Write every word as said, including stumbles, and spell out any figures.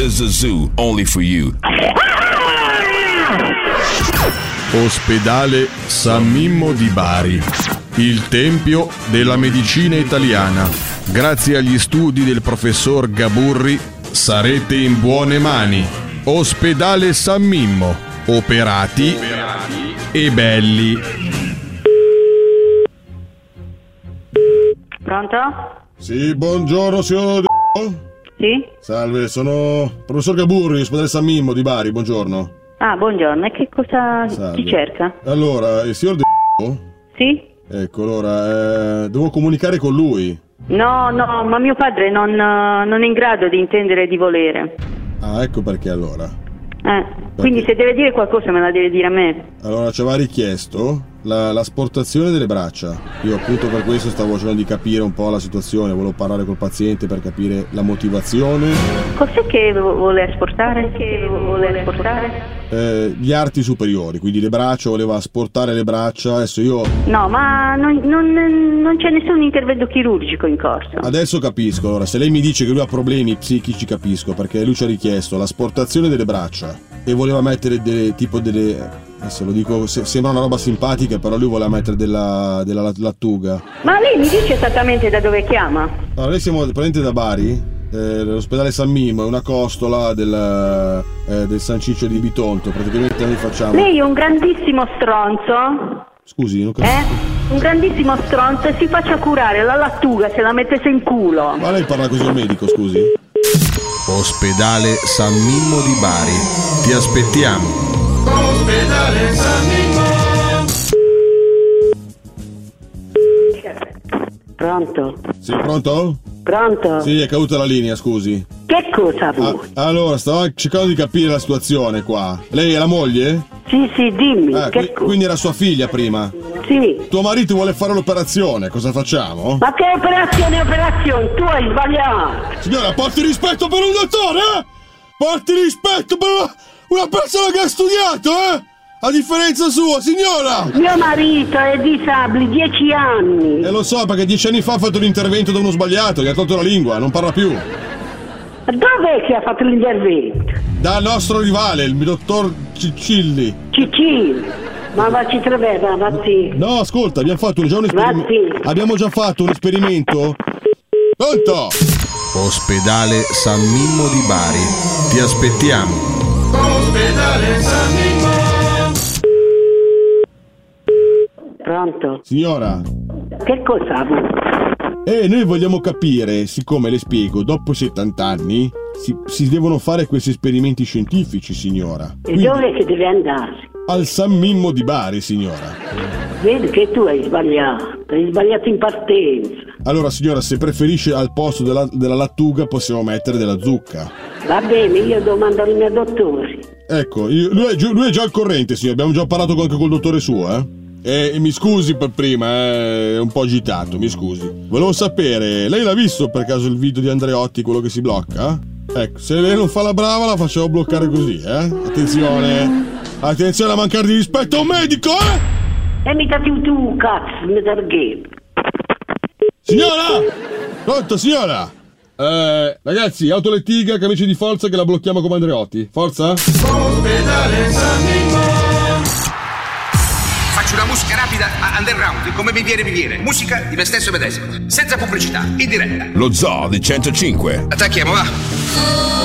is a zoo only for you. Ospedale San Mimmo di Bari, il tempio della medicina italiana. Grazie agli studi del professor Gaburri sarete in buone mani. Ospedale San Mimmo, operati, operati. E belli. Pronto? Sì, buongiorno signor D***o. Sì? Salve, sono professor Gaburri, ospedale San Mimmo di Bari, buongiorno. Ah, buongiorno, e che cosa Salve. ti cerca? Allora, il signor D***o? Sì? Ecco, allora, eh, devo comunicare con lui. No, no, ma mio padre non, non è in grado di intendere e di volere. Ah, ecco perché allora. Eh, quindi se deve dire qualcosa me la deve dire a me. Allora, ci aveva richiesto la, l'asportazione delle braccia. Io appunto per questo stavo cercando di capire un po' la situazione, volevo parlare col paziente per capire la motivazione. Cos'è che vuole asportare? Che vuole asportare? Eh, gli arti superiori, quindi le braccia, voleva asportare le braccia, adesso io... No, ma non, non, non c'è nessun intervento chirurgico in corso. Adesso capisco, allora, se lei mi dice che lui ha problemi psichici capisco, perché lui ci ha richiesto l'asportazione delle braccia e voleva mettere delle, tipo delle... adesso lo dico, se, sembra una roba simpatica, però lui voleva mettere della, della lattuga. Ma lei mi dice esattamente da dove chiama? Allora, noi siamo presenti da Bari, eh, l'ospedale San Mimmo, è una costola del, eh, del San Ciccio di Bitonto, praticamente noi facciamo... Lei è un grandissimo stronzo. Scusi, non capisco. Eh? Un grandissimo stronzo e si faccia curare la lattuga se la mettesse in culo. Ma lei parla così al medico, scusi? Ospedale San Mimmo di Bari, ti aspettiamo. Ospedale San Mimmo. Pronto? Sì, pronto? Pronto? Sì, è caduta la linea, scusi. Che cosa vuoi? Ah, allora, stavo cercando di capire la situazione qua. Lei è la moglie? Sì, sì, dimmi. Eh, che qui- co- quindi era sua figlia prima. Sì. Tuo marito vuole fare l'operazione, cosa facciamo? Ma che operazione, operazione? Tu hai sbagliato. Signora, porti rispetto per un dottore, eh? Porti rispetto per una, una persona che ha studiato, eh? A differenza sua, signora! Mio marito è disabile, dieci anni. E lo so, perché dieci anni fa ha fatto l'intervento da uno sbagliato, gli ha tolto la lingua, non parla più. Dov'è che ha fatto l'intervento? Dal nostro rivale, il dottor Cicilli. Cicilli. Ma vacci treveva, vatti. No, ascolta, abbiamo fatto già un esperimento. Vatti. Abbiamo già fatto un esperimento. Pronto? Ospedale San Mimmo di Bari, ti aspettiamo. Ospedale San Mimmo. Pronto? Signora, Che cosa vuoi? eh, noi vogliamo capire, siccome le spiego, dopo settanta anni si, si devono fare questi esperimenti scientifici, signora. E Quindi, dove che deve andare? al San Mimmo di Bari, signora. Vedi che tu hai sbagliato. Hai sbagliato in partenza. Allora, signora, se preferisce al posto della, della lattuga possiamo mettere della zucca. Va bene, io devo mandare i miei dottori. Ecco, io- lui, è, giu- lui è già al corrente, signora. Abbiamo già parlato anche col dottore suo, eh? E mi scusi per prima, eh, è un po' agitato, mi scusi. Volevo sapere, lei l'ha visto per caso il video di Andreotti, quello che si blocca? Ecco, se lei non fa la brava la facciamo bloccare così, eh? Attenzione, attenzione a mancare di rispetto a un medico, eh! E mi dati tu, cazzo, mi darghe. Signora! Pronto, signora? Eh, ragazzi, autolettiga, camici di forza che la blocchiamo come Andreotti. Forza? Ospedale San Mimmo. Faccio una musica rapida a underground, come mi viene mi viene. Musica di me stesso medesimo, senza pubblicità, in diretta. Lo Zoo di centocinque. Attacchiamo, va.